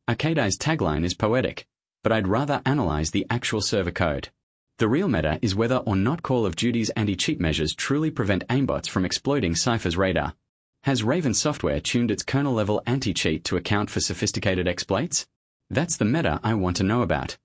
Arcadai's tagline is poetic, but I'd rather analyze the actual server code. The real matter is whether or not Call of Duty's anti-cheat measures truly prevent aimbots from exploiting Cypher's radar. Has Raven Software tuned its kernel-level anti-cheat to account for sophisticated exploits? That's the meta I want to know about.